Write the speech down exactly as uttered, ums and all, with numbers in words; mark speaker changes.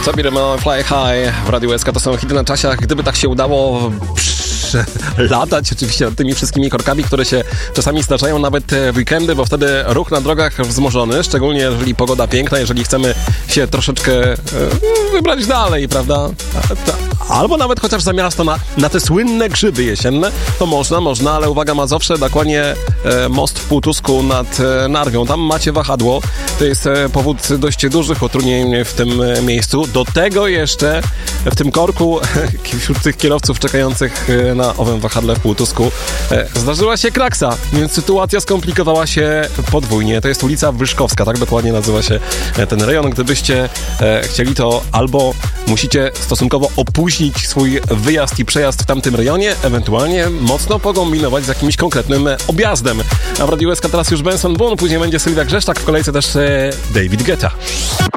Speaker 1: Szabir Fly High w Radiu S K to są hity na czasiach. Gdyby tak się udało latać oczywiście nad tymi wszystkimi korkami, które się czasami zdarzają nawet w weekendy, bo wtedy ruch na drogach wzmożony, szczególnie jeżeli pogoda piękna, jeżeli chcemy się troszeczkę wybrać dalej, prawda? Albo nawet chociaż za miasto na, na te słynne grzyby jesienne, to można, można, ale uwaga, Mazowsze, dokładnie e, most w Półtusku nad e, Narwią. Tam macie wahadło. To jest e, powód dość dużych utrudnień w tym e, miejscu. Do tego jeszcze w tym korku wśród tych kierowców czekających e, na owym wahadle w Półtusku e, zdarzyła się kraksa, więc sytuacja skomplikowała się podwójnie. To jest ulica Wyszkowska, tak dokładnie nazywa się e, ten rejon. Gdybyście e, chcieli, to albo musicie stosunkowo opóźnić swój wyjazd i przejazd w tamtym rejonie, ewentualnie mocno pokombinować z jakimś konkretnym objazdem. A w Radiu S K teraz już Benson Boone, później będzie Sylwia Grzeszczak, w kolejce też e, David Guetta.